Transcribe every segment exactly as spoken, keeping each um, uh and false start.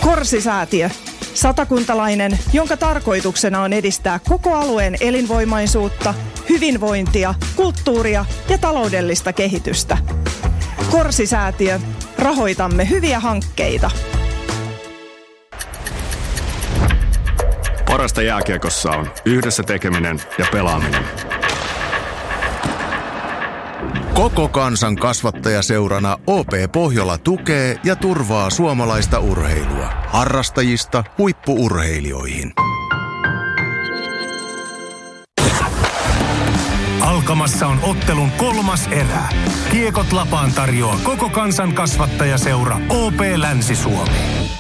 Korsi-säätiö. Satakuntalainen, jonka tarkoituksena on edistää koko alueen elinvoimaisuutta, hyvinvointia, kulttuuria ja taloudellista kehitystä. Korsi-säätiö. Rahoitamme hyviä hankkeita. Parasta jääkiekossa on yhdessä tekeminen ja pelaaminen. Koko kansan kasvattajaseurana O P Pohjola tukee ja turvaa suomalaista urheilua. Harrastajista huippu-urheilijoihin. Alkamassa on ottelun kolmas erä. Kiekot lapaan tarjoaa koko kansan kasvattajaseura O P Länsi-Suomi.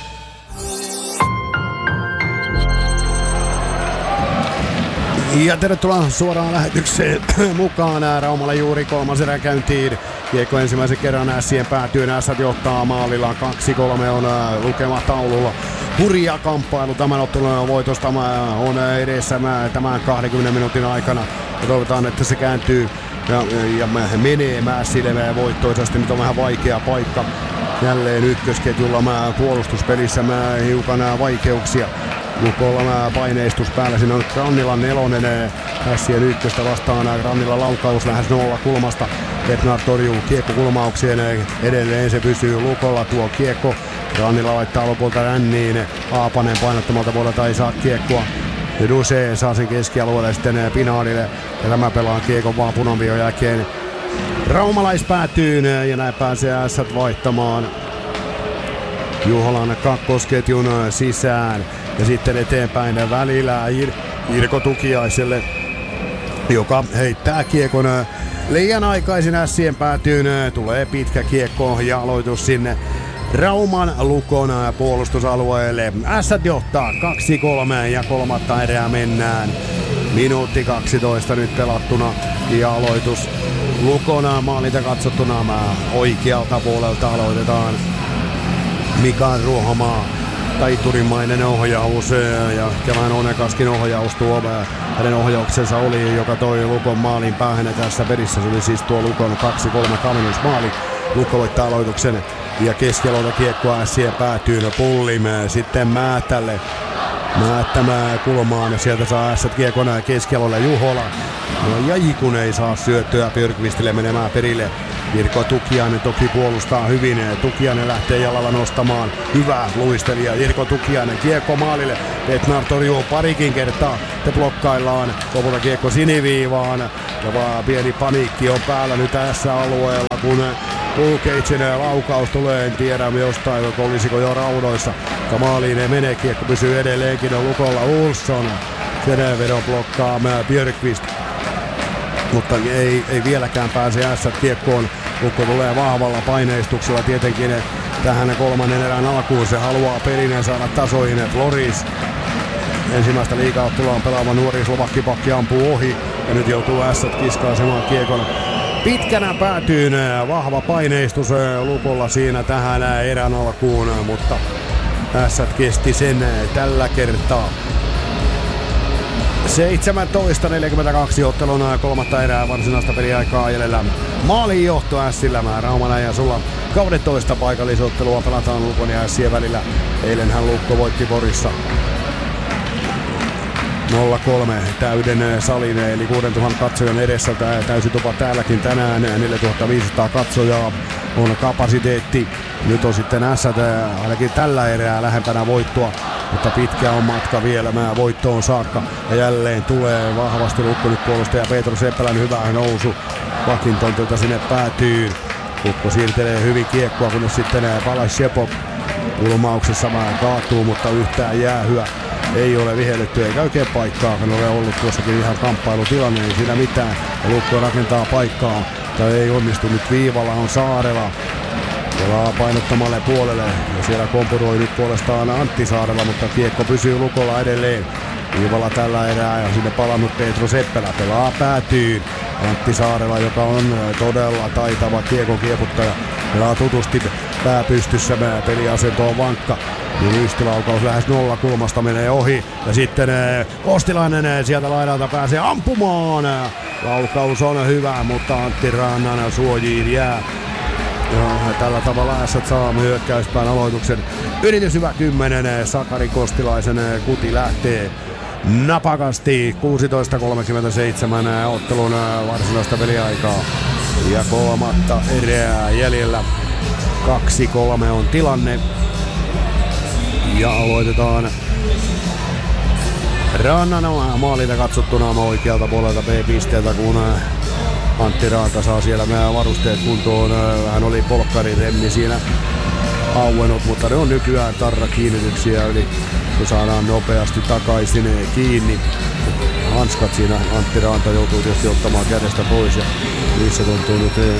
Ja tervetuloa suoraan lähetykseen mukaan. Raumalla juuri kolmas erä käyntiin. Kiekko ensimmäisen kerran Ässien päätyyn. Ässät johtaa maalilla. kaksi kolme on lukema taululla. Hurja kamppailu tämän ottelun voitosta on edessä tämän kahdenkymmenen minuutin aikana. Ja toivotaan, että se kääntyy ja, ja menee Mässille voittoisesti. Nyt on vähän vaikea paikka. Jälleen ykkösketjulla mä puolustuspelissä mä hiukan vaikeuksia. Lukolla mä paineistus päällä, siinä on Grannilla nelonen, Ässien ykköstä vastaan, Grannilla laukaus lähes nolla kulmasta, Petnar torjuu kiekko kulmauksien, edelleen se pysyy Lukolla tuo kiekko, Grannilla laittaa lopulta ränniin, Aapanen painottomalta puolelta ei saa kiekkoa, Duse saa sen keskialueelle sitten Pinaarille, ja tämä pelaa kiekon vaan punanvion jälkeen raumalaispäätyyn, ja näin pääsee Ässät vaihtamaan Juholan kakkosketjun sisään. Ja sitten eteenpäin välillä Ir- Irko Tukiaiselle, joka heittää kiekon liian aikaisin Ässien päätyyn. Tulee pitkä kiekko ja aloitus sinne Rauman Lukon puolustusalueelle. Ässät johtaa kaksi kolme ja kolmatta erää mennään. Minuutti kaksitoista nyt pelattuna ja aloitus Lukon maalilta katsottuna oikealta puolelta aloitetaan. Mikael Ruohomaa. Taiturimainen ohjaus ja Kelan Onekaskin ohjaus tuo. Hänen ohjauksensa oli, joka toi Lukon maalin päähän tässä pelissä. Se oli siis tuo Lukon kaksi kolme kavennusmaali. Lukko voittaa aloituksen ja keskialolta kiekkoa Ässien päätyyn Pullim. Sitten Määtälle. Määttämään kulmaan ja sieltä saa Ässät kiekon keskialolle Juhola. No, ja Jikun ei saa syöttöä Björkvistille menemään perille. Mirko Tukiainen toki puolustaa hyvin. Tukiainen lähtee jalalla nostamaan. Hyvä luistelija Irko Tukiainen. Kiekko maalille. Petnar torjuu parikin kertaa. Te blokkaillaan. Lopulta kiekko siniviivaan. Ja vaan pieni paniikki on päällä nyt tässä alueella, kun Kulkeitsin laukaus tulee. En tiedä jostain, olisiko jo raudoissa. Maaliin ei mene. Kiekko pysyy edelleenkin on Lukolla. Olsson. Sen vedon blokkaa Björkvist. Mutta ei, ei vieläkään pääse Ässät kiekkoon. Lukko tulee vahvalla paineistuksella tietenkin tähän kolmannen erän alkuun. Se haluaa pelinen saada tasoihin. Floris ensimmäistä liigaottelua on pelaava nuori slovakkipakki ampuu ohi. Ja nyt joutuu Ässät kiskaisemaan kiekon pitkänä päätyyn. Vahva paineistus Lukolla siinä tähän erän alkuun. Mutta Ässät kesti sen tällä kertaa. seitsemäntoista neljäkymmentäkaksi ottelun kolmatta erää varsinaista peliaikaa jäljellä. Maalin johto Ässillä. Raumana ja sulla kahdetoista paikallisottelua pelataan Lukon ja Ässien välillä. Eilenhän Lukko voitti Porissa nolla kolme täyden salin eli kuusituhatta katsojan edessä. Täysitupa täälläkin tänään. neljätuhattaviisisataa katsojaa on kapasiteetti. Nyt on sitten Ässät ainakin tällä erää lähempänä voittoa. Mutta pitkä on matka vielä mä voittoon saakka. Ja jälleen tulee vahvasti Lukko nyt puolustaja Petro Seppälän hyvä nousu. Pakin tontilta sinne päätyy. Lukko siirtelee hyvin kiekkoa, kun sitten Palas Shepok kulmauksessa vähän kaatuu, mutta yhtään jäähyä ei ole vihelletty eikä oikein paikkaa. Hän ole ollut tuossakin ihan kamppailutilanne, ei siinä mitään. Ja Lukko rakentaa paikkaa, tai ei onnistu nyt viivalla on Saarela. Pelaa painottamalle puolelle ja siellä kompuroi nyt puolestaan Antti Saarela, mutta kiekko pysyy Lukolla edelleen. Viivalla tällä erää ja sinne palannut Petro Seppälä pelaa päätyyn. Antti Saarela, joka on todella taitava kiekon kieputtaja, pelaa tutusti pää pystyssä, peliasento on vankka. Ja lyistilaukaus lähes nolla kulmasta menee ohi ja sitten Kostilainen sieltä laidalta pääsee ampumaan. Laukaus on hyvä, mutta Antti Rannan suojiin jää. Ja tällä tavalla Ässät saa hyökkäyspään aloituksen. Yritys hyvä kymmenen. Sakari Kostilaisen kuti lähtee napakasti. kuusitoista kolmekymmentäseitsemän ottelun varsinaista peliaikaa. Ja kolmatta erää jäljellä. kaksi kolme on tilanne. Ja aloitetaan Rannan maalilta katsottuna oikealta puolelta B-pisteeltä, kun Antti Raanta saa siellä nämä varusteet kuntoon. Hän oli polkkariremmi siinä auennut, mutta ne on nykyään tarra kiinnityksiä, eli se saadaan nopeasti takaisin kiinni. Hanskat siinä Antti Raanta joutuu tietysti ottamaan kädestä pois ja niissä tuntuu nyt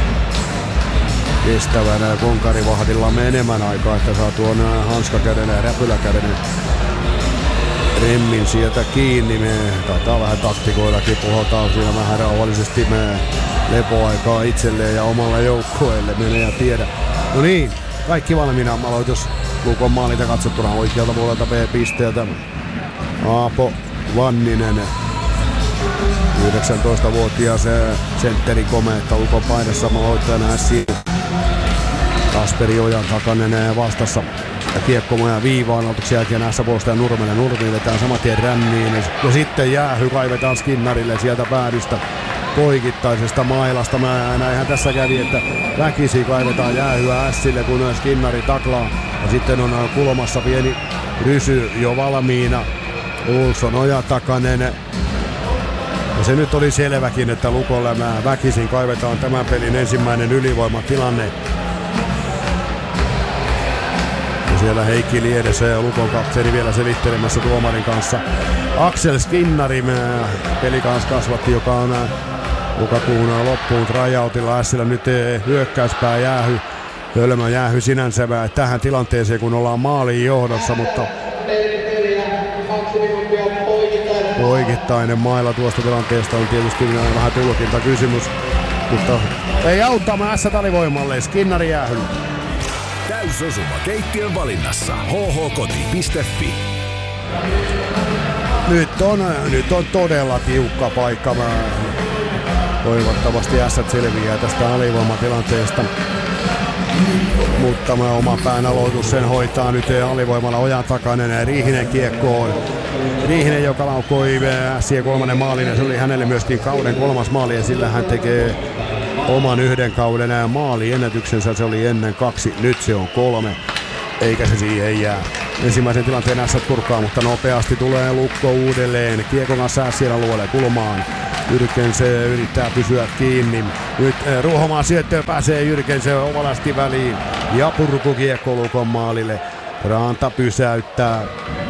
kestävänä konkarivahdilla enemmän aikaa, että saa tuon hanskakäden ja räpyläkäden remmin sieltä kiinni. Me taitaa vähän taktikoillakin, puhutaan siinä vähän rauhallisesti me lepoaikaa itselleen ja omalle joukkueelle, mene ja tiedä. No niin, kaikki valmiina. Aloitus Lukon maalilta katsottuna oikealta puolelta B-pisteeltä. Aapo Vanninen, yhdeksäntoistavuotias sentteri komeetta Lukon paidassa aloittajana Ässien. Kasperi Ojan takainen vastassa. Ja kiekkomoja viivaan aloituksen jälkeen näissä puolustaja Nurmelle. Nurmi vetään saman tien ränniin. Ja sitten Jäähy kaivetaan Skinnarille sieltä päädystä poikittaisesta mailasta. Mä näinhän tässä kävi, että väkisi kaivetaan Jäähyä Ässille, kun Skinnari taklaa. Ja sitten on kulmassa pieni rysy jo valmiina. Olsson Oja takainen. Ja se nyt oli selväkin, että Lukolle mä väkisin kaivetaan tämän pelin ensimmäinen ylivoimatilanne. Siellä Heikki Liedesä ja Lukon kapteeni vielä selittelemässä tuomarin kanssa. Aksel Skinnari, pelikanskasvatti, joka on lokakuun loppuun tryoutilla. Ässillä nyt hyökkäyspää Jäähy. Hölmö Jäähy sinänsä tähän tilanteeseen, kun ollaan maaliin johdossa, mutta poikittainen maila tuosta tilanteesta on tietysti vähän tulkinta kysymys. Mutta ei auttaa Ässät alivoimalle. Skinnari Jäähy. Täysosuma keittiön valinnassa. h h koti piste f i. Nyt on, nyt on todella tiukka paikka. Mä toivottavasti Ässät selviää tästä alivoimatilanteesta. Mutta mä oma pään aloitus sen hoitaa nyt alivoimalla Ojan takainen. Riihinen kiekkoon. Riihinen, joka laukoi Ässien kolmannen maalin, ja se oli hänelle myöskin kauden kolmas maali, ja sillä hän tekee oman yhden kauden maaliennätyksensä. Se oli ennen kaksi, nyt se on kolme, eikä se siihen jää. Ensimmäisen tilanteen Ässät purkaa, mutta nopeasti tulee Lukko uudelleen. Kiekon kanssa Ässien alueelle kulmaan. Jyrkense yrittää pysyä kiinni. Nyt Ruohomaan syöttöön pääsee Jyrkense ovalasti väliin. Ja purkukiekko Lukon maalille. Raanta pysäyttää.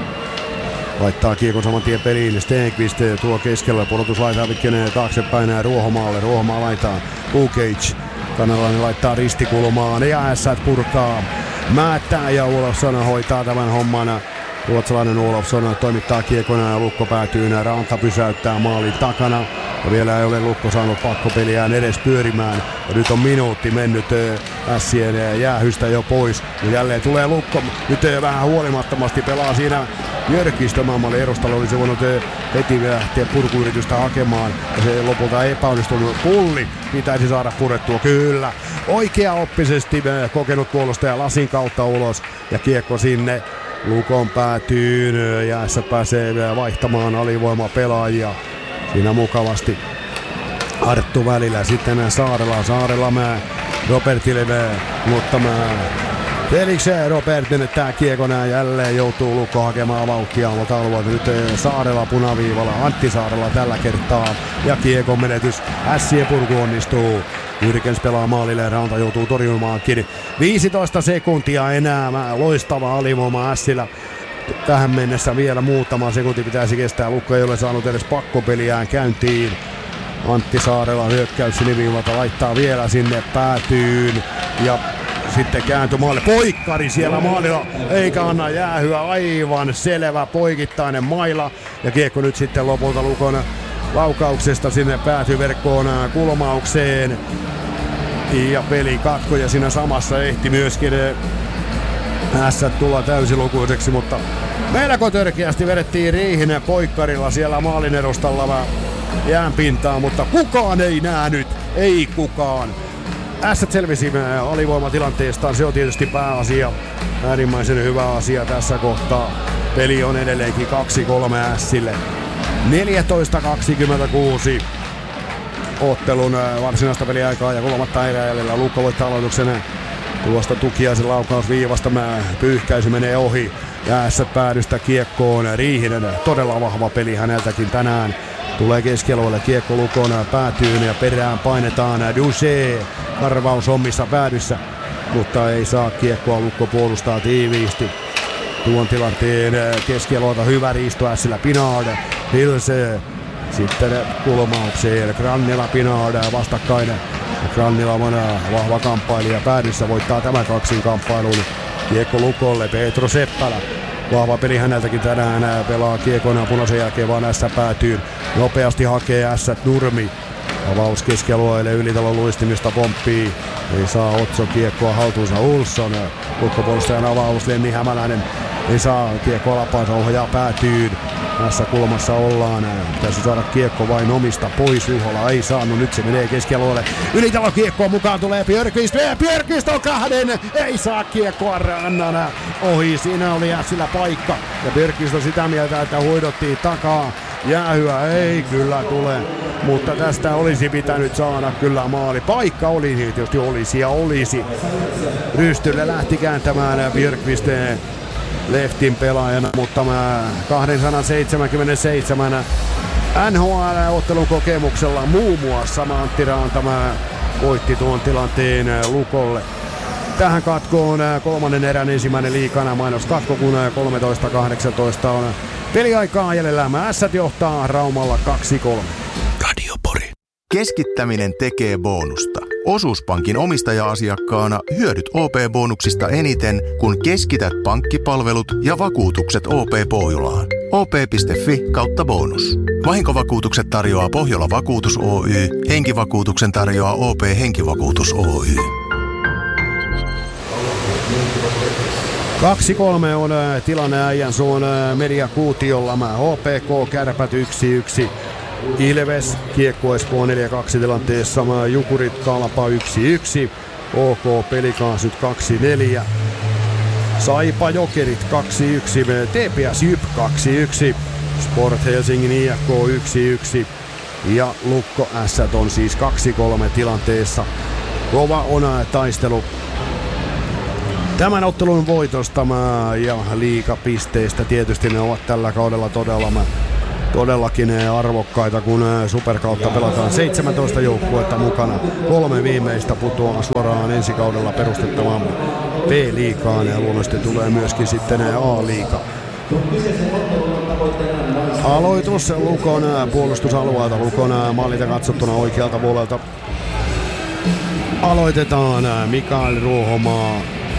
Laittaa kiekon saman tien peliin. Stenqvist tuo keskellä. Pudotus laitaa pitkenee taaksepäin ja Ruohomaalle. Ruohomaa laittaa Bukage. Kanalainen laittaa ristikulmaan ja Ässät purkaa. Määttää ja Olofsson hoitaa tämän homman. Ruotsalainen Olofsson toimittaa kiekona ja Lukko päätyy. Raanta pysäyttää maalin takana. Ja vielä ei ole Lukko saanut pakkopeliään edes pyörimään. Ja nyt on minuutti mennyt Ässien Jäähystä jo pois. Ja jälleen tulee Lukko. Nyt vähän huolimattomasti pelaa siinä Jörkistö. Maailmalle Erostalo olisi voinut heti lähteä purkuyritystä hakemaan. Ja se lopulta epäonnistunut. Pulli pitäisi saada purettua. Kyllä. Oikeaoppisesti kokenut puolustaja lasin kautta ulos. Ja kiekko sinne Lukon päätyyn. Ja Ässät pääsee vaihtamaan alivoimapelaajia. Siinä mukavasti Arttu välillä, sitten Saarela, Saarela mä Robertille mä, mutta mä Felikseen Robert nyt tää kiekona jälleen joutuu Lukko hakemaan vauhtia, mutta alueelta nyt Saarela punaviivalla, Antti Saarela tällä kertaa ja kiekon menetys, Ässien purku onnistuu. Jyrkens pelaa maalille, Raanta joutuu torjumaankin. viisitoista sekuntia enää, loistava alivoima Ässillä. Tähän mennessä vielä muutama sekunti pitäisi kestää. Lukko ei ole saanut edes pakkopeliään käyntiin. Antti Saarela hyökkäys siniviivalta laittaa vielä sinne päätyyn. Ja sitten kääntö maalle. Poikkari siellä maalilla. Eikä anna Jäähyä. Aivan selvä poikittainen maila. Ja kiekko nyt sitten lopulta Lukon laukauksesta sinne päätyverkkoon kulmaukseen. Ja peli katko ja siinä samassa ehti myöskin Ässät tulla täysilukuiseksi, mutta melko törkeästi vedettiin Riihinen poikkarilla siellä maalin edustalla jäänpintaa, mutta kukaan ei nähnyt, ei kukaan. Ässät selvisi alivoimatilanteestaan, se on tietysti pääasia. Äärimmäisen hyvä asia tässä kohtaa. Peli on edelleenkin kaksi kolme Ässille. neljätoista kaksikymmentäkuusi ottelun varsinaista peliaikaa ja kolmatta erää jäljellä. Lukko voittaa aloituksen tuosta Tukiaisen laukausviivasta. Pyyhkäisy menee ohi ja Ässät päädystä kiekkoon. Riihinen, todella vahva peli häneltäkin tänään. Tulee keskialueelle kiekko Lukon päätyyn ja perään painetaan Duché. Karvaus hommissa päädyssä, mutta ei saa kiekkoa. Lukko puolustaa tiiviisti. Tuon tilanteen keskialueelta hyvä riisto Ässillä. Pinard, Hilse. Sitten kulmaukseen Grannila, Pinard vastakkain. Grannila on vahva kamppailija päädyssä, voittaa tämän kaksin kamppailun. Kiekko Lukolle, Petro Seppälä. Vahva peli häneltäkin tänään, pelaa kiekon punaisen jälkeen vaan Ässä päätyy. Nopeasti hakee Ässät Nurmi. Avaus keskialueelle, Ylitalon luistimista pomppii. Ei saa Otso kiekkoa haltuunsa Ulsson. Lukkopuolustajan avaus, Lemmi Hämäläinen. Ei saa kiekko alapaansa, ohjaa päätyyn. Tässä kulmassa ollaan. Pitäisi saada kiekko vain omista pois. Uhola ei saanut. Nyt se menee keskialueelle. Ylitalon kiekkoa mukaan tulee Björkqvist. Björkqvist on kahden. Ei saa kiekkoa rannana ohi. Siinä oli Ässillä paikka. Ja Björkqvist on sitä mieltä, että huidottiin takaa. Jäähyä ei kyllä tule. Mutta tästä olisi pitänyt saada kyllä maali. Paikka oli, tietysti olisi ja olisi. Rystylle lähti kääntämään Björkqvist leftin pelaajana, mutta kaksisataaseitsemänkymmentäseitsemän N H L-ottelun kokemuksella muun muassa Antti Rantamäe voitti tuon tilanteen Lukolle. Tähän katkoon kolmannen erän ensimmäinen liigana mainoskatko, kun kolmetoista kahdeksantoista on peliaikaa jäljellä. Ässät johtaa Raumalla kaksi kolme. Radio Pori. Keskittäminen tekee bonusta. Osuuspankin omistaja-asiakkaana hyödyt O P-bonuksista eniten, kun keskität pankkipalvelut ja vakuutukset O P-Pohjolaan. O P piste F I kautta bonus. Vahinkovakuutukset tarjoaa Pohjola Vakuutus Oy. Henkivakuutuksen tarjoaa O P Henkivakuutus Oy. kaksi kolme on tilanne Äijänsuon mediakuutiolla. H P K Kärpät yksi yksi. Ilves, Kiekko Espoo neljä kaksi tilanteessa, Jukurit Kalpa yksi yksi, O K Pelikans kaksi neljä, Saipa Jokerit kaksi yksi, T P S Jyp kaksi yksi, Sport Helsingin I F K yksi yksi ja Lukko Ässät on siis kaksi kolme tilanteessa. Kova on taistelu tämän ottelun voitosta ja liigapisteistä. Tietysti ne ovat tällä kaudella todella Todellakin arvokkaita, kun Superkautta pelataan seitsemäntoista joukkuetta mukana. Kolme viimeistä putoaa suoraan ensi kaudella perustettavaan B-liigaan ja luonnollisesti tulee myöskin sitten A-liiga. Aloitus Lukon puolustusalueelta. Lukon maalilta katsottuna oikealta puolelta aloitetaan Mikael Ruohomaa.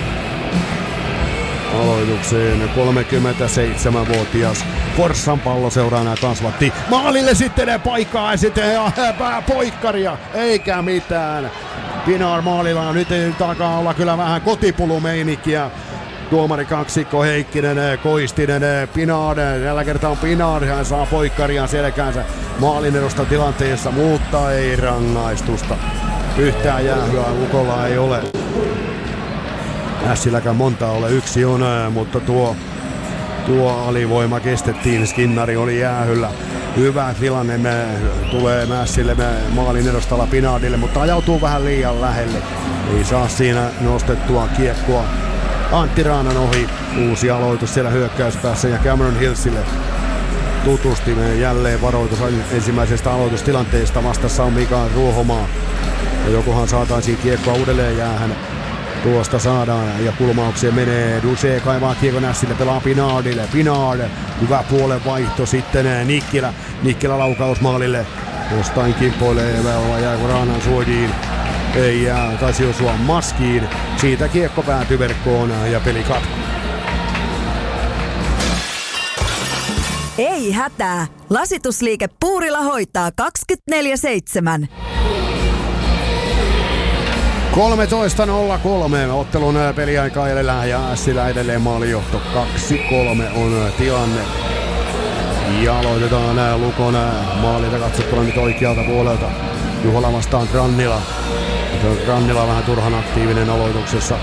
Aloitukseen kolmekymmentäseitsemänvuotias Forssan palloseuraana kasvatti maalille sitten paikkaa ja sitten poikkaria eikä mitään. Pinar maalilla nyt takaa olla kyllä vähän kotipulumeinikkiä. Tuomari kaksikko Heikkinen, Koistinen, Pinar, tällä kertaa on Pinar, hän saa poikkaria selkäänsä maalinerosta tilanteessa, mutta ei rangaistusta. Yhtään jäähyä Lukolla ei ole. Ässilläkään monta ole, yksi on, mutta tuo, tuo alivoima kestettiin, Skinnari oli jäähyllä. Hyvä tilanne me tulee Mässille maalin edustalla Pinardille, mutta ajautuu vähän liian lähelle. Ei saa siinä nostettua kiekkoa Antti Raanan ohi. Uusi aloitus siellä hyökkäyspäässä ja Cameron Hillsille tutusti jälleen varoitus ensimmäisestä aloitustilanteesta. Vastassa on Mikael Ruohomaa. Ja jokohan saataisiin kiekkoa uudelleen jäähän. Tuosta saadaan ja kulmaukseen menee. Duché kaivaa kiekon Ässille, pelaa Pinardille. Pinard, hyvä puolen vaihto sitten Nikkilä. Nikkilä laukaus maalille. Jostain kimpoilee vai jääkö Raanan suojiin. Ei jää, taisi osua maskiin. Siitä kiekko päätyy verkkoon ja peli katkuu. Ei hätää. Lasitusliike Puurila hoitaa kaksikymmentäneljä seitsemän. kolmetoista nolla kolme ottelun peliaikaa jäljellä ja Ässillä edelleen maalijohto. kaksi kolme on tilanne. Ja aloitetaan Lukon maalilta katsottuna nyt oikealta puolelta. Juhola vastaan Grannila. Rannila vähän turhan aktiivinen aloituksessa.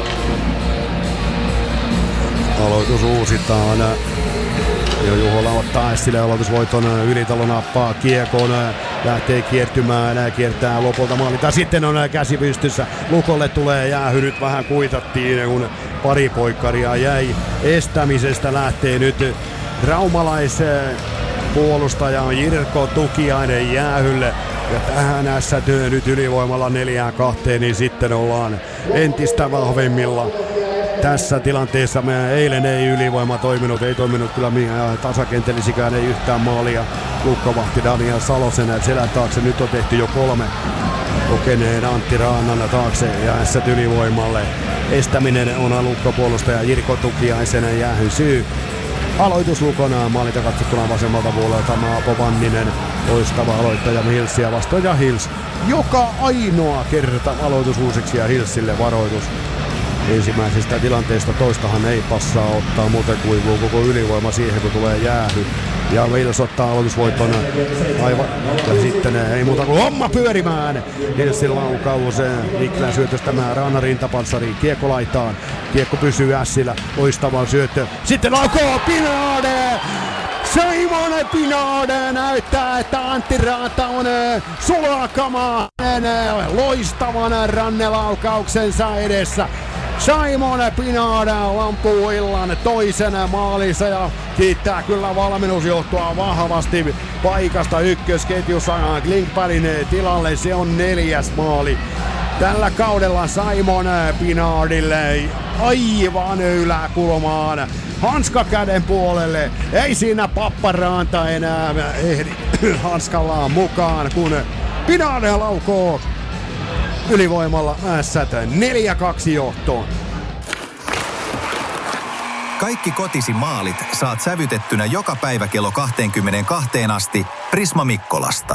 Aloitus uusitaan. Jo Juhola ottaa Essille aloitusvoiton, Ylitalo nappaa kiekon, lähtee kiertymään, kiertää lopulta maalita. Sitten on käsi pystyssä, Lukolle tulee jäähy, nyt vähän kuitattiin, kun pari poikkaria jäi estämisestä. Lähtee nyt raumalaispuolustaja Jirkko Tukiainen jäähylle. Ja tähän ässätyy nyt ylivoimalla neljään kahteen, niin sitten ollaan entistä vahvemmilla. Tässä tilanteessa me eilen ei ylivoima toiminut, ei toiminut kyllä tasakentellisikään, ei yhtään maalia. Lukkavahti Daniel Salosen selän taakse, nyt on tehty jo kolme kokeneen Antti Raanan taakse ja ässät ylivoimalle. Estäminen on lukkopuolustaja Jirkko Tukiaisen jäähy syy. Aloitus Lukona, maalita katsottuna vasemmalta puolelta Maapo Vanninen, loistava aloittaja Hilsiä vastaan ja Hils joka ainoa kerta aloitus uusiksi ja Hilsille varoitus. Ensimmäisestä tilanteesta toistahan ei passaa ottaa muuten kuin koko ylivoima siihen kun tulee jäähy. Ja Wales ottaa aloitusvoiton aivan. Ja sitten ei muuta kuin homma pyörimään. Hilsin laukaus. Niklän syötöstämään Raana rintapanssariin. Kiekko laitaan. Kiekko pysyy ässillä. Loistava syöttö. Sitten laukoo Pinade. Simon Pinade näyttää, että Antti Raanta on sulakamaan loistavan rannelaukauksensa edessä. Simon Pinade lampuu illan toisen maalinsa ja kiittää kyllä valmennusjohtoa vahvasti paikasta ykkösketjussa Klingbergin tilalle. Se on neljäs maali tällä kaudella Simon Pinardille aivan yläkulmaan. Hanska käden puolelle, ei siinä Papparaanta enää ehdi hanskallaan mukaan, kun Pinade laukoo ylivoimalla ässät neljä kaksi johtoon. Kaikki kotisi maalit saat sävytettynä joka päivä kello kaksikymmentäkaksi asti Prisma Mikkolasta.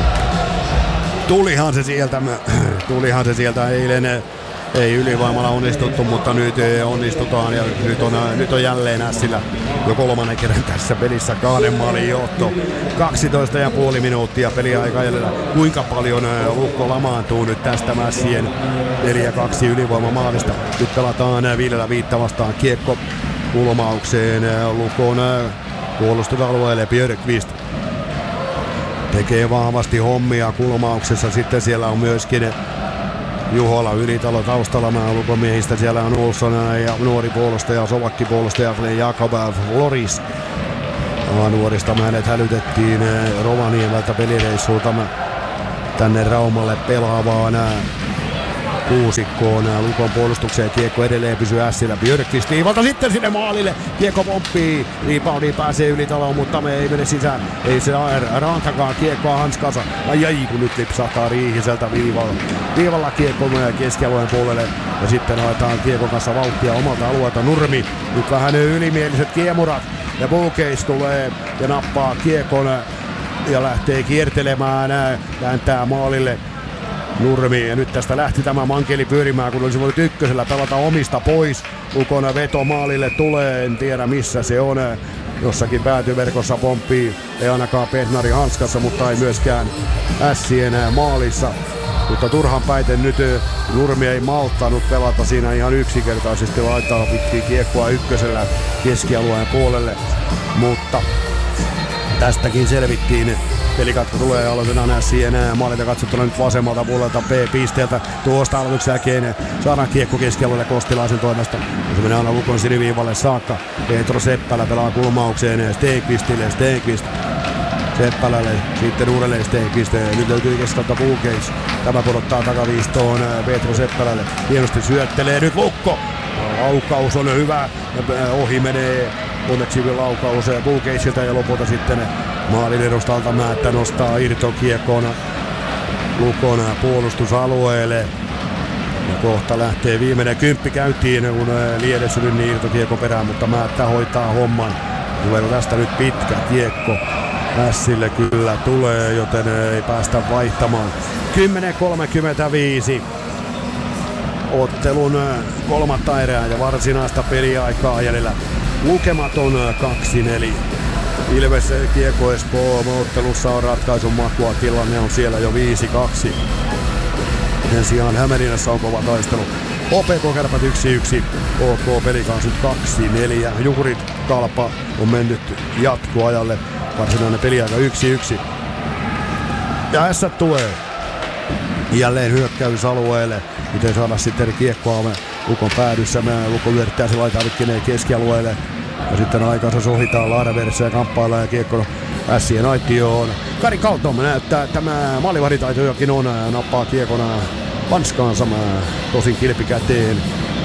Tulihan se sieltä, tulihan se sieltä eilen. Ei ylivoimalla onnistuttu, mutta nyt onnistutaan ja nyt on, nyt on jälleen ässillä jo kolmannen kerran tässä pelissä kahden maalin johto. kaksitoista pilkku viisi minuuttia peliaika jäljellä. Kuinka paljon Lukko lamaantuu nyt tästä mässien neljä kaksi ylivoimamaalista. Nyt pelataan viidellä viittä vastaan kiekko kulmaukseen. Lukon puolustusalueelle Björkqvist tekee vahvasti hommia kulmauksessa. Sitten siellä on myöskin Juhola Ylitalo taustalla, mä lukomiehistä siellä on Olsson ja nuori puolustaja, sovakki puolustaja Jakob Floris. Nuorista hänet hälytettiin Rovaniemeltä pelireissulta tänne Raumalle pelaavaan kuusikkoon. Lukon puolustukseen kiekko edelleen pysyy ässillä. Björkqvist viivalta sitten sinne maalille. Kiekko pomppii. Reboundiin pääsee Ylitaloon, mutta me ei mene sisään. Ei se Rantakaan kiekkoa hanskansa. Ai ai kun nyt lipsahtaa Riihiseltä viivalla. Viivalla kiekko keskialueen puolelle. Ja sitten haetaan kiekon kanssa vauhtia omalta alueelta Nurmi. Nyt vähän ylimieliset kiemurat. Ja Bouquets tulee ja nappaa kiekon ja lähtee kiertelemään. Kääntää maalille Nurmi, ja nyt tästä lähti tämä mankeli pyörimään, kun olisi voinut ykkösellä pelata omista pois. Lukon veto maalille tulee, en tiedä missä se on. Jossakin päätyverkossa pomppii, ei ainakaan Petnari hanskassa, mutta ei myöskään ässien maalissa. Mutta turhan päiten nyt Nurmi ei malttanut pelata siinä ihan yksinkertaisesti, laittaa pitkiä kiekkoa ykkösellä keskialueen puolelle. Mutta tästäkin selvittiin. Pelikatko tulee ja aloitetaan ässien maalilta katsottuna nyt vasemmalta puolelta B-pisteeltä. Tuosta aloituksen jälkeen saadaan kiekko keskialueelle Kostilaisen toimesta. Se menee aina Lukon siniviivalle saakka. Petro Seppälä pelaa kulmaukseen Stenqvistille. Stenqvist Seppälälle, sitten uudelleen Stenqvist. Nyt löytyy keskeltä Bouquets. Tämä pudottaa takaviistoon Petro Seppälälle. Hienosti syöttelee nyt Lukko. Laukaus on hyvä. Ohi menee onneksi laukaus Bouquetsilta ja lopulta sitten maalin edustalta Määttä nostaa irtokiekon Lukon puolustusalueelle. Ja kohta lähtee viimeinen kymppi käyntiin, kun Liedes rynni irtokiekko perään, mutta Määttä hoitaa homman. Tuleeko tästä nyt pitkä kiekko? Ässille kyllä tulee, joten ei päästä vaihtamaan. kymmenen kolmekymmentäviisi. Ottelun kolmatta erää ja varsinaista peliaikaa jäljellä. Lukematon kaksi neljä. Ilves Kiekko Espoo ottelussa on ratkaisun makua, tilanne on siellä jo viisi kaksi. Sen sijaan Hämeenlinnassa on kova taistelu. O P K Kärpät yksi yksi, O K Pelikans nyt kaksi neljä. Jukurit Kalpa on mennyt jatkoajalle. Varsinainen peliaika yksi yksi. Ja S tulee jälleen hyökkäysalueelle. Miten saada sitten kiekkoa Lukon päädyssä. Lukko yrittää se laitaa rikkineen keskialueelle. Ja sitten aikansa sohitaan Laaraverssä ja kamppaillaan ja kiekko ässien aittioon. Kari Kaltom näyttää, että tämä maalivahditaito jokin on. Nappaa kiekona panskaansa tosin kilpikäteen.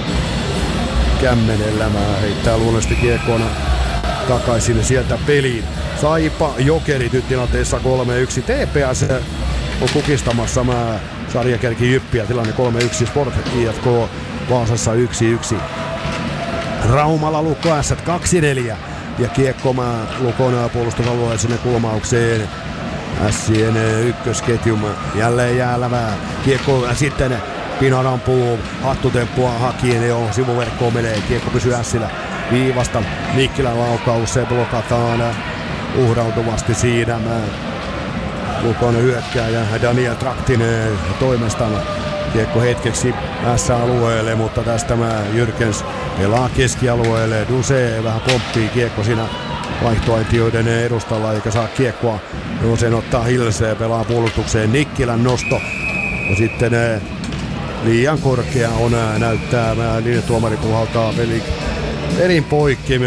Kämmenellä heittää luonnollisesti kiekkona takaisin sieltä peliin. Saipa Jokerit nyt tilanteessa kolme yksi. T P S on kukistamassa sarjakärki Jyppiä. Tilanne kolme yksi. Sport I F K Vaasassa yksi yksi. Raumalla Lukko S kaksi neljä. Ja kiekko Lukon puolustusalueen sinne kulmaukseen. Ässien ykkösketjum jälleen jäälävää. Kiekko sitten Pinan ampuu hattutemppua hakien jo sivuverkkoon menee. Kiekko pysyy Ässillä viivasta. Nikkilän laukaus, se blokataan uhrautuvasti siinä. Lukon hyökkääjä Daniel Traktinen toimesta. Kiekko hetkeksi S-alueelle, mutta tästä Jyrkens pelaa keskialueelle. Duse vähän pomppii kiekko siinä vaihtoaitioiden edustalla eikä saa kiekkoa. No sen ottaa Hilse, pelaa puolustukseen. Nikkilän nosto. Ja sitten liian korkea on näyttää. Linjatuomari puhaltaa peli, pelin poikki.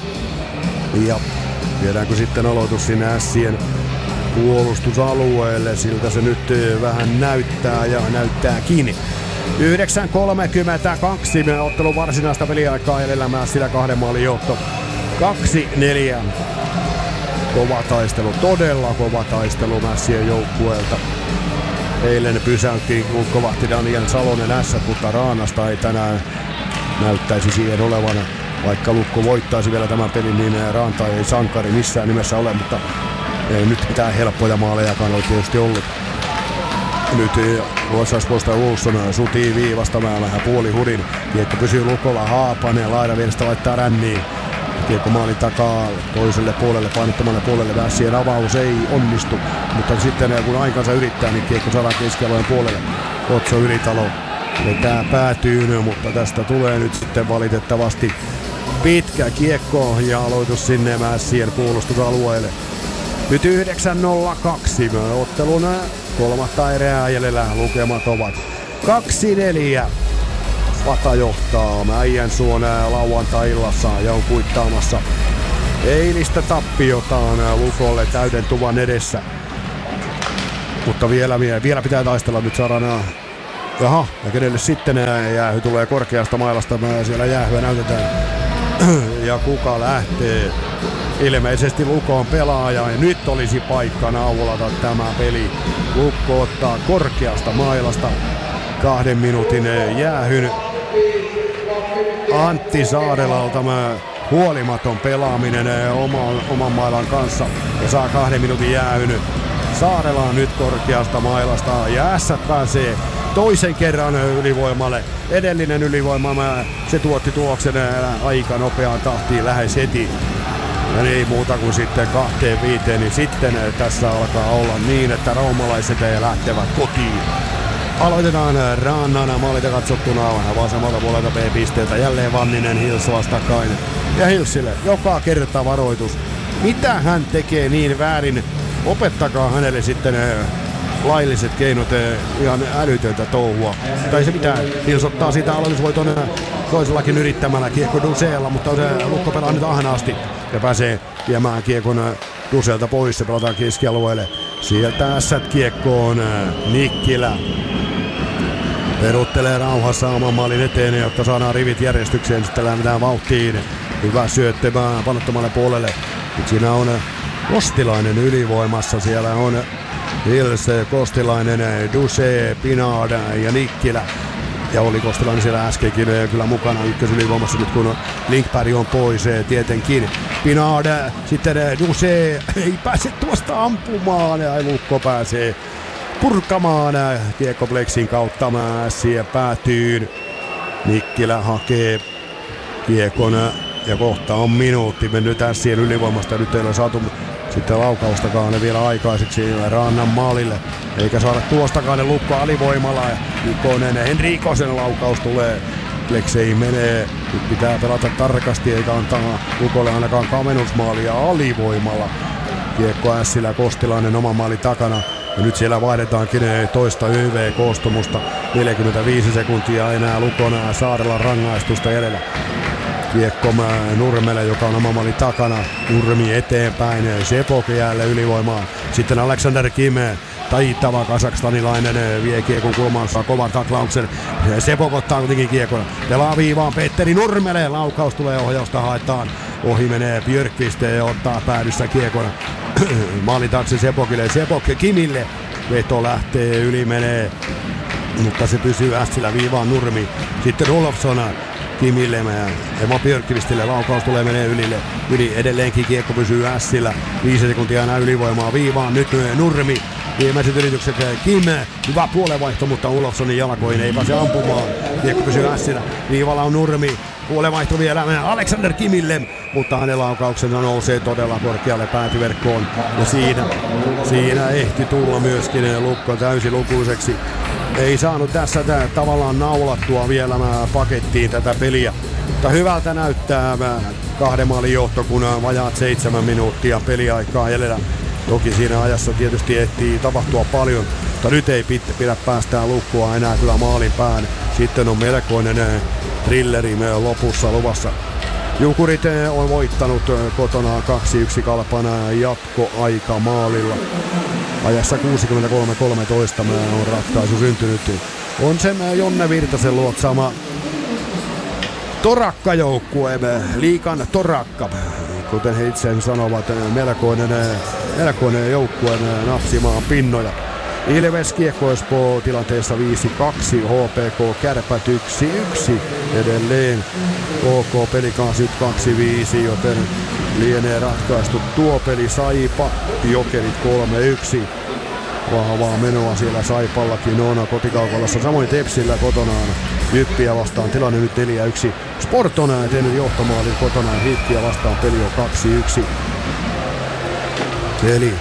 Ja viedäänkö sitten aloitus sinne Ässien puolustusalueelle. Siltä se nyt vähän näyttää ja näyttääkin. yhdeksän kolmekymmentäkaksi ottelun varsinaista peliaikaa edellä Ässillä kahden maalin johto. kaksi neljä. Kova taistelu, todella kova taistelu Mässien joukkueelta. Eilen pysäytti kovahti Daniel Salonen S, mutta Raanasta ei tänään näyttäisi siihen olevan. Vaikka Lukko voittaisi vielä tämän pelin, niin Raanta ei sankari missään nimessä ole, mutta ei nyt mitään helppoja maalejakaan ole tietysti ollut. Nyt Ruotsalaispuolesta Wilson sutii viivastamaan vähän puolihudin. Kiekko pysyy Lukolla, Haapanen laidan vierestä laittaa ränniin. Kiekko maalin takaa toiselle puolelle, painottomalle puolelle. Vässien avaus ei onnistu, mutta sitten kun aikansa yrittää, niin kiekko saadaan keskialueen puolelle. Otso Ylitalo vetää päätyyn, mutta tästä tulee nyt sitten valitettavasti pitkä kiekko ja aloitus sinne Mässien puolustusalueelle. Nyt yhdeksän nolla kaksi ottelun kolmatta erää jäljellä, lukemat ovat kaksi neljä. Pata johtaa Mäijänsuon lauantai-illassa ja on kuittaamassa eilistä tappiotaan Lukolle täydentuvan edessä. Mutta vielä, vielä pitää taistella, nyt saadaan. Jaha, ja kenelle sitten jäähy tulee korkeasta mailasta, siellä jäähyä näytetään. Ja kuka lähtee? Ilmeisesti Lukon pelaaja ja nyt olisi paikka naulata tämä peli. Lukko ottaa korkeasta mailasta kahden minuutin jäähyn. Antti Saarelalta huolimaton pelaaminen oman, oman mailan kanssa ja saa kahden minuutin jäähyn. Saarela on nyt korkeasta mailasta ja S pääsee toisen kerran ylivoimalle. Edellinen ylivoima, se tuotti tuloksen aika nopeaan tahtiin lähes heti. Ja ei muuta kuin sitten kahteen viiteen, niin sitten tässä alkaa olla niin, että raumalaiset lähtevät kotiin. Aloitetaan Raannana maalita katsottuna vasemmalta puolelta B-pisteeltä. Jälleen Vanninen Hils vastakkain. Ja Hilsille joka kerta varoitus. Mitä hän tekee niin väärin? Opettakaa hänelle sitten lailliset keinot, ihan älytöntä touhua. Tai se mitään. Hils ottaa sitä aloitusvoiton toisellakin yrittämällä kiekko Duseella, mutta se Lukko pelaa nyt ahnaasti. Ja pääsee viemään kiekon Duseelta pois. Se pelataan keskialueelle. Sieltä ässät kiekkoon Nikkilä. Peruttelee rauhassa oman maalin eteen, jotta saadaan rivit järjestykseen. Sitten lähdetään vauhtiin. Hyvä syöttö panottomalle puolelle. Nyt siinä on Kostilainen ylivoimassa. Siellä on Hilse, Kostilainen, Duse, Pinard ja Nikkilä. Ja oli Kostilainen siellä äskenkin kyllä mukana ykkösylivoimassa nyt kun Linkberg on pois tietenkin. Pinard, sitten Duse ei pääse tuosta ampumaan ja Lukko pääsee purkamaan kiekko Plexin kautta siihen päätyyn. Nikkilä hakee kiekon ja kohta on minuutti mennyt Ässien ylivoimasta. Nyt ei ole saatu Sitten laukaustakaan ne vielä aikaiseksi Rannan maalille. Eikä saada tuostakaan ne Lukko alivoimalla. Ikonen, Henrikosen laukaus tulee. Pleksei menee. Nyt pitää pelata tarkasti eikä antaa Lukolle ainakaan kavennusmaalia alivoimalla. Kiekko Ässilä, Kostilainen oma maali takana. Ja nyt siellä vaihdetaankin toista Y V-koostumusta. neljäkymmentäviisi sekuntia enää Lukon Saarella rangaistusta edellä. Kiekko Nurmelle, joka on oma maali takana. Nurmi eteenpäin. Sepok jälleen ylivoimaan. Sitten Alexander Kim. Taitava kasakstanilainen vie kiekon kulmaan, saa kovan taklauksen. Sepok ottaa kuitenkin kiekon. Pelaa viivaan Petteri Nurmelle. Laukaus tulee, ohjausta haetaan. Ohi menee Björkqvist ja ottaa päädyssä kiekon. Maalin taakse Sepokille. Sepok Kimille. Veto lähtee, yli menee. Mutta se pysyy Ässillä viivaan Nurmi. Sitten Olofsson Kimille. Emo Björkqvistille. Laukaus tulee, menee ylille. Yli edelleenkin kiekko pysyy Ässillä. Viisi sekuntia enää ylivoimaa viivaan. Nyt Nurmi. Viimeiset yritykset Kim. Hyvä puolenvaihto, mutta Olofssonin jalkoihin ei pääse ampumaan. Kiekko pysyy Ässillä. Viivalla on Nurmi. Puolenvaihto vielä Alexander Kimille, mutta hänen laukauksensa nousee todella korkealle päätyverkkoon. Ja siinä, siinä ehti tulla myöskin Lukko täysilukuiseksi. Ei saanut tässä tää, tavallaan naulattua vielä pakettiin tätä peliä. Mutta hyvältä näyttää kahden maalin johto, kun vajaat seitsemän minuuttia peliaikaa jäljellä. Toki siinä ajassa tietysti ehtii tapahtua paljon, mutta nyt ei pidä päästää Lukkoa enää kyllä maalin pään. Sitten on melkoinen thrilleri lopussa luvassa. Jukurit on voittanut kotona kaksi yksi Kalpana jatkoaika maalilla. Ajassa kuusikymmentäkolme kolmetoista on ratkaisu syntynyt. On se Jonne Virtasen luotsaama torakkajoukkue, liigan torakka, kuten he itse sanovat, melkoinen, melkoinen joukkue napsimaan pinnoja. Ilves Kiekko Espoo tilanteessa viisi kaksi, H P K Kärpät yksi yksi edelleen. K K Pelikaans nyt kaksi viisi, joten lienee ratkaistu tuo peli. Saipa Jokerit kolme yksi. Vahvaa menoa siellä Saipallakin on kotikaukalassa, samoin Tepsillä kotonaan Jyppiä vastaan tilanne nyt neljä yksi. Sport on tehnyt johtomaalin kotonaan Hitkiä vastaan, peli on kaksi yksi. Eli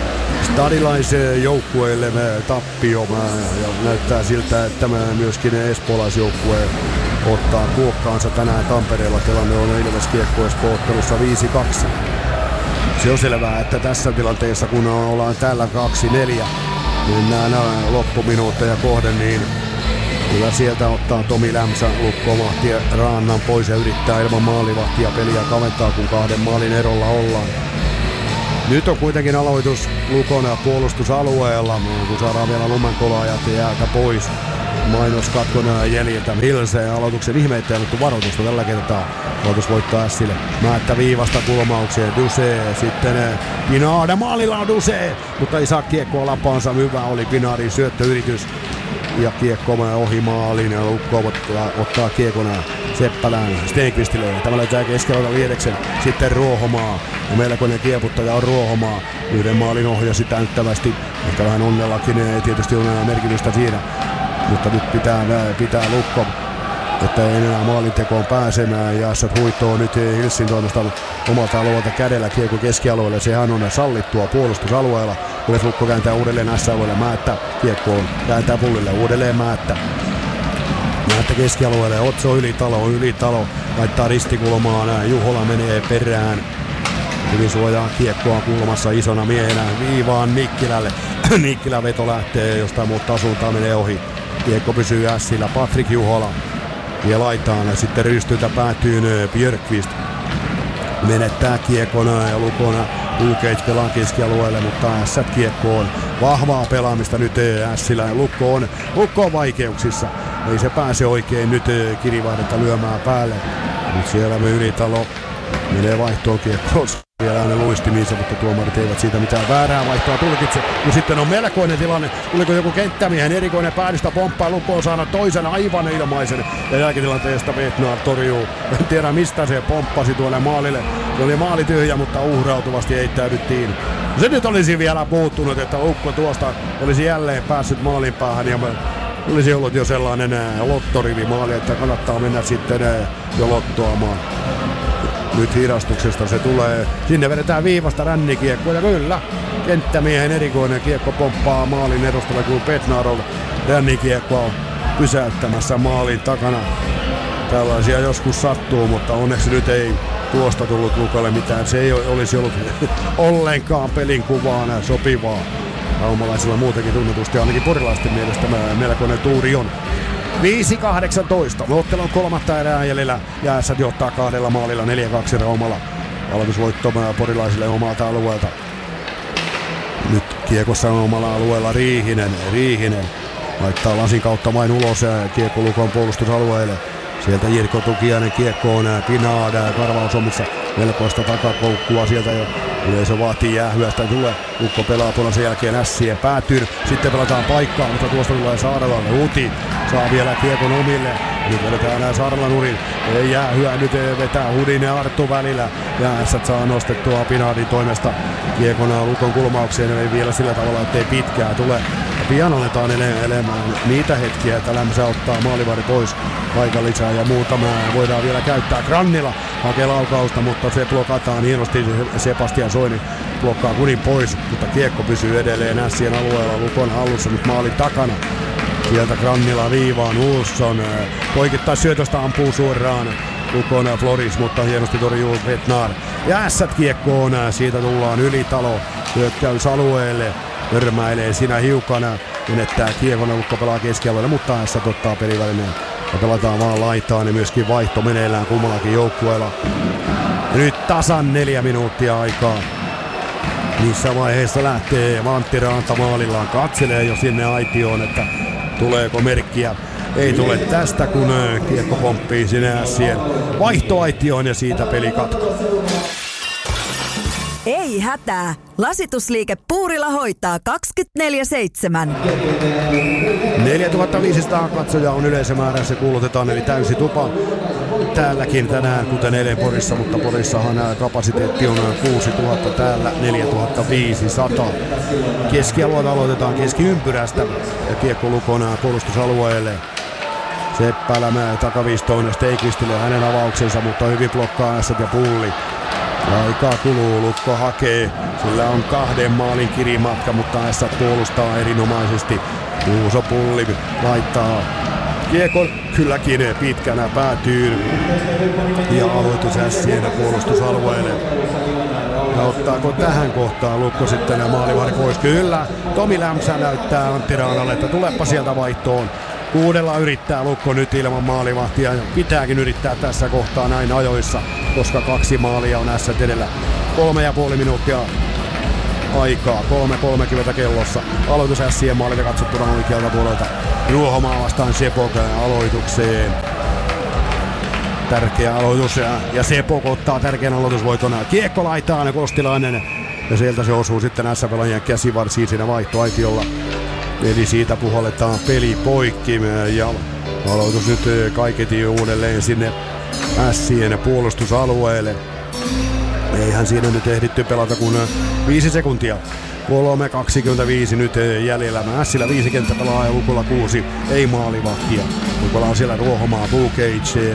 stadilaisen joukkueelle tappio ja näyttää siltä, että myöskin espoolaisjoukkue ottaa kuokkaansa tänään Tampereella. Tilanne on Ilves Kiekko Espoo-ottelussa viisi kaksi. Se on selvää, että tässä tilanteessa kun ollaan täällä kaksi neljä, niin nämä loppuminuutteja kohden, niin kyllä sieltä ottaa Tomi Lämsä Lukko-mahtia Raannan pois ja yrittää ilman maalivahtia peliä kaventaa, kun kahden maalin erolla ollaan. Nyt on kuitenkin aloitus Lukon puolustusalueella, kun saadaan vielä lumenkolaajat jäältä pois. Mainoskatkon jäljiltä Milse aloituksen ihmeitä annettu varoitusta tällä kertaa. Aloitus voittaa Ässille. Määttä viivasta kulmaukseen. Duse sitten Pinard. Maalilla on Duse, mutta ei saa kiekkoa lapaansa. Hyvä oli Pinardin syöttöyritys. Ja kiekko ohi maalin ja Lukko ottaa, ottaa kiekona Seppälään Stenqvistille. Tämä löytää keskellä Liedeksen. Sitten Ruohomaa. Ja melkoinen kieputtaja on Ruohomaa. Yhden maalin ohjasi täyttävästi. Ehkä vähän onnellakin tietysti on merkitystä siinä. Mutta nyt pitää, pitää Lukko, että ei enää maalintekoon pääsemään. Ja Assat huitoo nyt Hilsin toimesta omalta alueelta kädellä kiekko keskialueelle. Sehän on sallittua puolustusalueella. Kunnes Lukko kääntää uudelleen S-alueelle. Määttä kiekkoon, kääntää pullille uudelleen Määttä. Määttä keskialueelle, Otso ylitalo, ylitalo. Laittaa ristikulmaan, Juhola menee perään. Hyvin suojaa kiekkoa kulmassa isona miehenä viivaan Nikkilälle. Nikkilä veto lähtee jostain muuttaa suuntaan, menee ohi. Kiekko pysyy Ässillä, Patrik Juhola. Ja laitaan ja sitten rystyltä päätyy Björkqvist. Menettää kiekona ja Lukona Ulkeits pelaa keskialueelle, mutta Ässät kiekkoon. Vahvaa pelaamista nyt Ässillä ja Lukko on, Lukko on vaikeuksissa. Ei se pääse oikein nyt Kirivaihdetta lyömään päälle. Nyt siellä me Ylitalo menee vaihtoon kiekkoon. Vielä hänen luistimiinsa, mutta tuomarit eivät siitä mitään väärää vaihtoa tulkitse. Ja sitten on melkoinen tilanne. Tuliko joku kenttämiehen erikoinen päädystä pomppaa. Lukko on saada toisen aivan ilmaisen. Ja jälkitilanteesta Vetnar torjuu. En tiedä mistä se pomppasi tuolle maalille. Se oli maali tyhjä, mutta uhrautuvasti heittäydyttiin. Se nyt olisi vielä puuttunut, että Lukko tuosta olisi jälleen päässyt maalin päähän. Ja olisi ollut jo sellainen lottorivi maali, että kannattaa mennä sitten jo lottoamaan. nyt hidastuksesta se tulee. Sinne vedetään viivasta rännikiekko ja kyllä kenttämiehen erikoinen kiekko pomppaa maalin edustalla, kun Petnarov rännikiekkoa pysäyttämässä maalin takana. Tällaisia joskus sattuu, mutta onneksi nyt ei tuosta tullut Lukalle mitään. Se ei olisi ollut ollenkaan pelin kuvaan sopivaa. Raumalaisilla muutenkin tunnetusti, ainakin porilaisten mielestä melkoinen tuuri on. viisi kahdeksantoista. Ottelun kolmatta erää jäljellä ja Ässät johtaa kahdella maalilla neljä kaksi Raumalla. Aloitusvoitto porilaisille omalta alueelta. Nyt kiekossa on omalla alueella Riihinen. Riihinen laittaa lasin kautta vain ulos kiekko Lukon puolustusalueelle. Sieltä Jirko Tukiainen kiekko on Pinada karvausomissa melkoista takakoukkua sieltä jo. Yleisö vaatii jäähyästä, tulee Lukko pelaa tuolla sen jälkeen ässien päätyyn. Sitten pelataan paikkaa, mutta tuosta tulee Saarelalle. Uti saa vielä kiekon omille. Nyt vedetään enää Saarela nurin. Ei jäähyä, nyt vetää Hudin ja Arttu välillä. Ja Ässät saa nostettua Pinadin toimesta kiekona Lukon kulmaukseen. Eli vielä sillä tavalla, ettei pitkää tule. Ja pian aletaan ele- elämään niitä hetkiä, että Lämsä ottaa maalivari pois paikan lisää ja muutama voidaan vielä käyttää. Grannila hakee laukausta, mutta se blokataan hienosti. Sebastian Soini blokkaa kunin pois, mutta kiekko pysyy edelleen Ässien alueella. Lukon hallussa nyt maalin takana. Sieltä Grannila viivaan Ulsson. Poikittais syötöstä ampuu suoraan Lukon Floris, mutta hienosti torjuu Petnar. Ja Ässät kiekkoon, siitä tullaan Ylitalo hyökkäysalueelle. Törmäilee siinä hiukan, menettää kiekon, Lukko pelaa keskialueelle, mutta Ässät ottaa pelivälineen. Ja pelataan vaan laitaan ja myöskin vaihto meneillään kummallakin joukkueella. Ja nyt tasan neljä minuuttia aikaa. Missä vaiheessa lähtee Vantti Ranta maalillaan, katselee jo sinne aitioon, että tuleeko merkkiä. Ei tule tästä, kun kiekko pomppii sinne Ässien vaihtoaitioon ja siitä peli katko. Ei hätää. Lasitusliike Puurila hoitaa kaksikymmentäneljä seitsemän. neljätuhattaviisisataa katsojaa on yleisömäärässä, kuulutetaan, eli täysi tupa täälläkin tänään, kuten eilen Porissa, mutta Porissahan kapasiteetti on kuusituhatta, täällä neljätuhattaviisisataa. Keskialueella aloitetaan keskiympyrästä ja kiekko Lukon puolustusalueelle. Seppälämä takaviistoon Steikvistille hänen avauksensa, mutta hyvin blokkaa Ässät ja Pulli. Aikaa kuluu, Lukko hakee, sillä on kahden maalin kirimatka, mutta Ässät puolustaa erinomaisesti. Juuso Pulli laittaa kiekon kylläkin pitkänä päätyyn ja aloitus Ässien puolustusalueelle. Ja ottaako tähän kohtaan Lukko sitten maalivari pois? Kyllä, Tomi Lämsä näyttää Antti Raanalle, että tulepa sieltä vaihtoon. Kuudella yrittää Lukko nyt ilman maalivahtia ja pitääkin yrittää tässä kohtaa näin ajoissa, koska kaksi maalia on Ässät edellä. Kolme ja puoli minuuttia aikaa, kolme kolmekymmentä kellossa. Aloitus Ässien maalilta katsottuna oikealta puolelta. Ruohomaa vastaan Sepok aloitukseen. Tärkeä aloitus ja, ja Sepok ottaa tärkeän aloitusvoiton. Kiekko laitaan Kostilainen ja sieltä se osuu sitten Ässä-pelaajien käsivarsiin siinä vaihtoaitiolla. Eli siitä puhalletaan peli poikki ja aloitus nyt kaiketi uudelleen sinne Ässien puolustusalueelle. Eihän siinä nyt ehditty pelata kuin viisi sekuntia. kolme kaksikymmentäviisi nyt jäljellä. Ässillä viisi kenttäpelaa ja Lukolla kuusi. Ei maalivahtia. Lukolla on siellä Ruohomaa, Bukage,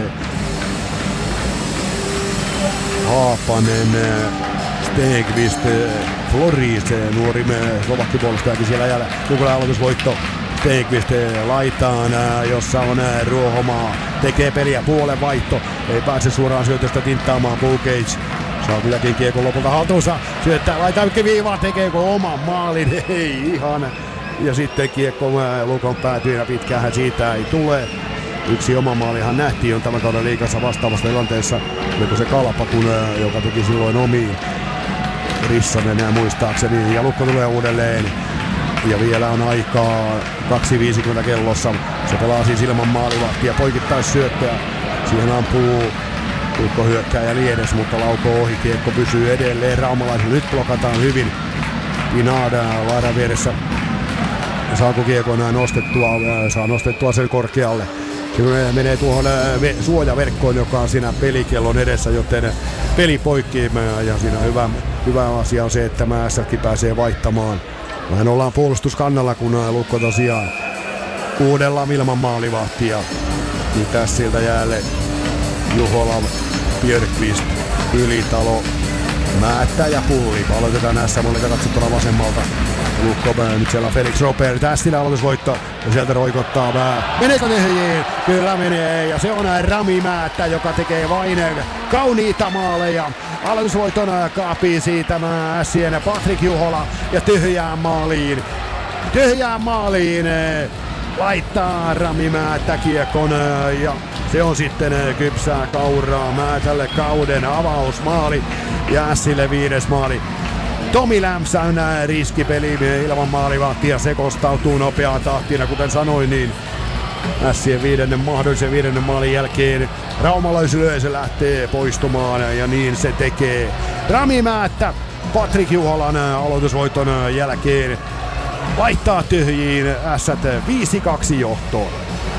Haapanen, Stegvist, Floris, nuori slovakkipuolustajakin siellä jäällä. Lukolla aloitusvoitto. Stegvist laitaan, jossa on Ruohomaa. Tekee peliä puolen vaihto. Ei pääse suoraan syötöstä tinttaamaan Bukage. Saa kylläkin kiekon lopulta haltuunsa. Syöttää, laittaa viivaa, tekeekö oman maalin? Ei ihan. Ja sitten kiekko Lukon päätyy ja pitkäänhän siitä ei tule. Yksi oma maalihan nähtiin on tämän kauden liigassa vastaavassa tilanteessa. Oliko se Kalpa, kun, joka teki silloin omiin. Rissanen ja muistaakseni. Ja Lukko tulee uudelleen. Ja vielä on aikaa kaksi viisikymmentä kellossa. Se pelaa siis ilman maalivahtia. Poikittais syöttöä. Siihen ampuu Lukko hyökkää ja Liedes, mutta lauko ohi. Kiekko pysyy edelleen raumalaisilla. Nyt blokataan hyvin. Pinada laidan vieressä. Saako kiekko enää nostettua? Saa nostettua sen korkealle. Se menee tuohon suojaverkkoon, joka on siinä pelikellon edessä, joten peli poikki. Ja siinä hyvä, hyvä asia on se, että Ässätkin pääsee vaihtamaan. Vähän ollaan puolustuskannalla, kun Lukko tosiaan kuudella ilman maalivahtia. Niin tässä siltä jäälle Juhola, Björkvist, Ylitalo, Määttä ja Pulli. Aloitetaan S-mallilta katsottuna vasemmalta. Lukko nyt siellä Felix Robert, Tästilä aloitusvoitto ja sieltä roikottaa Mää. Meneekö Tehjiin? Kyllä menee ja se on Rami Määttä, joka tekee vain kauniita maaleja. Aloitusvoiton kaapii siitä Ässien Patrik Juhola ja tyhjään maaliin. Tyhjään maaliin laittaa Rami Määttä kiekon ja se on sitten kypsää kauraa Määtälle kauden avausmaali ja Ässille viides maali. Tomi Lämsä on riskipeli ilman maalivahtia, se kostautuu nopeaa tahtina, kuten sanoin, niin Ässien viidennen mahdollisen viidennen maalin jälkeen raumalaisyleisö lähtee poistumaan ja niin se tekee. Rami Määttä Patrik Juholan aloitusvoiton jälkeen laittaa tyhjiin Ässät viisi kaksi johtoon.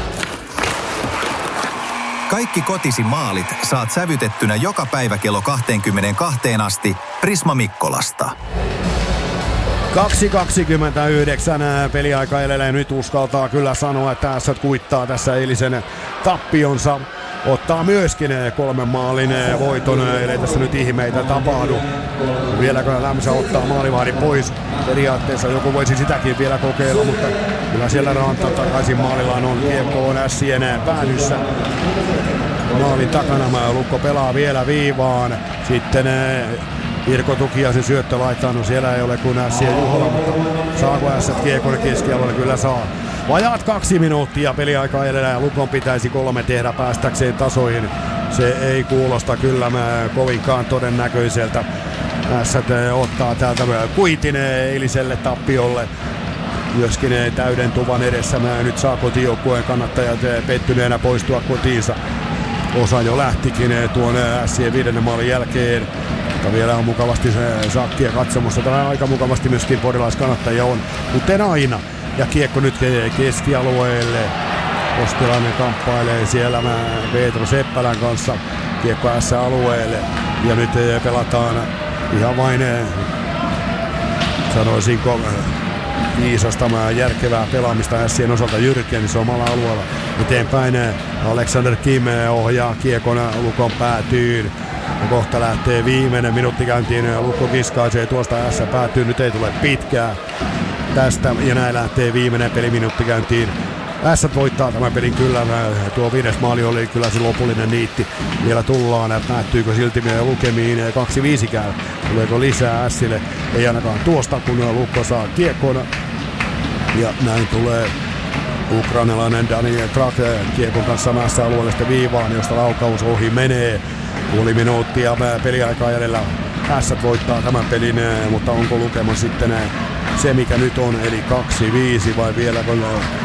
Kaikki kotisi maalit saat sävytettynä joka päivä kello kaksikymmentäkaksi asti Prisma Mikkolasta. kaksi kaksikymmentäyhdeksän peliaika edelleen, nyt uskaltaa kyllä sanoa, että Ässät kuittaa tässä eilisen tappionsa. Ottaa myöskin kolmen maalin voiton, eli tässä nyt ihmeitä tapahdu. Vieläkö Lämsä ottaa maalivahdin pois? Periaatteessa joku voisi sitäkin vielä kokeilla, mutta kyllä siellä Ranta takaisin maalillaan on. Kiekko on Ässien päädyssä. Maalin takana Lukko pelaa vielä viivaan. Sitten Irko Tukiaisen syöttö laittaa, no siellä ei ole kuin Ässien Juhola, mutta saako Ässät kiekon keskialueelle? Kyllä saa. Vajaat kaksi minuuttia peliaikaa edellä ja Lukon pitäisi kolme tehdä päästäkseen tasoihin. Se ei kuulosta kyllä kovinkaan todennäköiseltä. Ässät ottaa täältä kuitin eiliselle tappiolle. Myöskin täydentuvan edessä nyt saa kotijoukkueen kannattajat pettyneenä poistua kotiinsa. Osa jo lähtikin tuon Ässien viidennen maalin jälkeen. Mutta vielä on mukavasti se sakkia katsomossa. Tämä aika mukavasti myöskin porilaiskannattajia on, kuten aina. Ja kiekko nyt keskialueelle. Kostilainen kamppailee siellä Petro Seppälän kanssa. Kiekko S-alueelle. Ja nyt pelataan ihan vain, sanoisinko, viisasta järkevää pelaamista Ässien osalta. Jyrkkäni se omalla alueella. Eteenpäin Alexander Kim ohjaa kiekon Lukon päätyyn. Ja kohta lähtee viimeinen minuutti käyntiin. Lukko kiskaisee tuosta S päätyy. Nyt ei tule pitkää tästä ja näin lähtee viimeinen peliminuutti käyntiin. Ässät voittaa tämän pelin kyllä. Tuo viides maali oli kyllä se lopullinen niitti. Vielä tullaan. Päättyykö silti lukemiin kaksi viisi käy. Tuleeko lisää Ässille? Ei ainakaan tuosta, kun Lukko saa kiekon. Ja näin tulee ukrainalainen Daniel Trak kiekon kanssa mässä alueellista viivaan, josta laukaus ohi menee. Puoli minuuttia peliaikaa edellä. Ässät voittaa tämän pelin, mutta onko lukema sitten se mikä nyt on, eli kaksi viisi vai vielä kun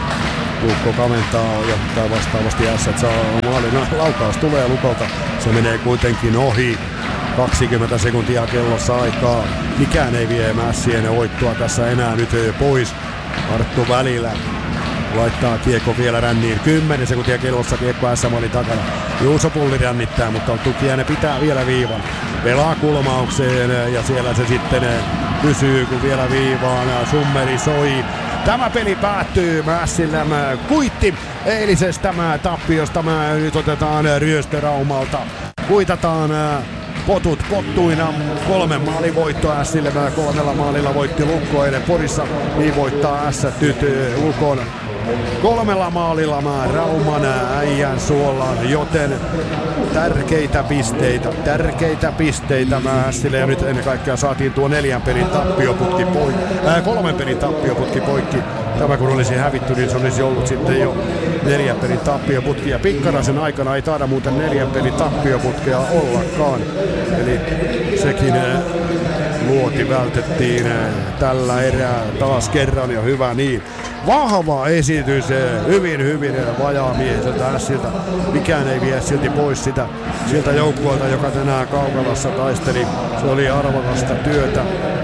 Lukko kaventaa ja vastaavasti Ässät saa maalin. Laukaus tulee Lukolta, se menee kuitenkin ohi. kaksikymmentä sekuntia kellossa aikaa. Mikään ei vie Ässien voittoa tässä enää nyt pois. Arttu välillä laittaa kiekko vielä ränniin. kymmenen sekuntia kellossa kiekko S-maalin takana. Juuso Pulli rännittää, mutta Tukiainen pitää vielä viivan. Pelaa kulmaukseen ja siellä se sitten pysyy, kun vielä viivaan. Summeri soi. Tämä peli päättyy Ässillä kuitti eilisestä tappiosta. Nyt otetaan ryöstöraumalta. Kuitataan potut pottuina. Kolmen maalin voitto Ässille. Kolmella maalilla voitti Lukko eilen Porissa. Niin voittaa Ässät nyt Lukon. Kolmella maalilla mä Rauman äijän suollaan, joten tärkeitä pisteitä, tärkeitä pisteitä mä Ässille ja nyt ennen kaikkea saatiin tuo neljän pelin tappioputki poikki, äh, kolmen pelin tappioputki poikki. Tämä kun olisi hävitty, niin se olisi ollut sitten jo neljän pelin tappioputki ja Pikkaraisen aikana ei taida muuten neljän pelin tappioputkea ollakaan. Eli sekin luoti vältettiin tällä erää taas kerran ja hyvä niin. Vahva esitys, hyvin hyvin vajaamieheltä Ässiltä. Mikään ei vie silti pois sitä siltä joukkueelta, joka tänään Kaukalassa taisteli. Se oli arvokasta työtä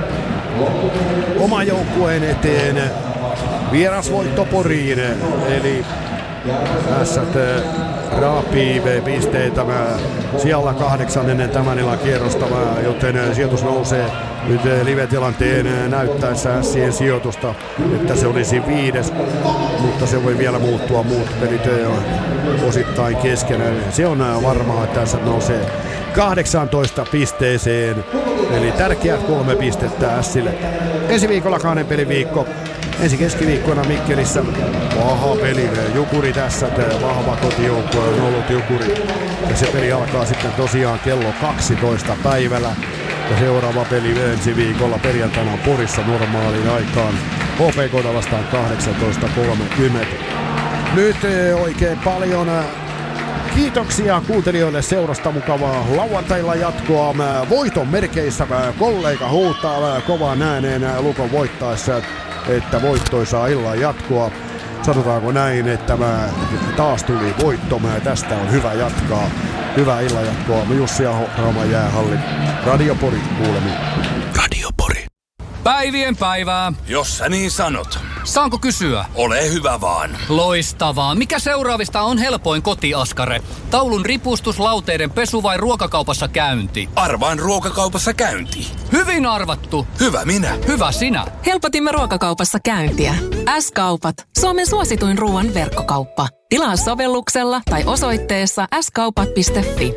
oma joukkueen eteen. Vierasvoitto Poriin, eli Ässät raapii pisteitä siellä kahdeksan ennen tämän illan kierrosta, joten sijoitus nousee nyt live-tilanteen näyttäessä Sien sijoitusta, että se olisi viides, mutta se voi vielä muuttua, muut pelit osittain keskenään. Se on varmaa, että tässä nousee kahdeksantoista pisteeseen, eli tärkeät kolme pistettä Sille. Ensi viikolla kahden peliviikko. Ensi keskiviikkona Mikkelissä paha peli, Jukuri tässä, vahva kotijoukkue on ollut Jukuri. Ja se peli alkaa sitten tosiaan kello kaksitoista päivällä. Ja seuraava peli ensi viikolla perjantaina Porissa normaaliin aikaan. H P K vastaan kahdeksantoista kolmekymmentä. Nyt oikein paljon kiitoksia kuuntelijoille seurasta, mukavaa lauantailla jatkoa. Voiton merkeissä kollega huutaa kovan ääneen Lukon voittaessa, että voittoisaa illan jatkoa. Sanotaanko näin, että mä taas tuli voitto, mä tästä on hyvä jatkaa. Hyvää illan jatkoa. Jussi Aho, Rauma Jäähalli. Radio Pori kuulemiin. Radio Pori. Päivien päivää. Jos sä niin sanot. Saanko kysyä? Ole hyvä vaan. Loistavaa. Mikä seuraavista on helpoin kotiaskare? Taulun ripustus, lauteiden pesu vai ruokakaupassa käynti? Arvaan ruokakaupassa käynti. Hyvin arvattu. Hyvä minä. Hyvä sinä. Helpotimme ruokakaupassa käyntiä. S-kaupat. Suomen suosituin ruoan verkkokauppa. Tilaa sovelluksella tai osoitteessa s kaupat piste fi.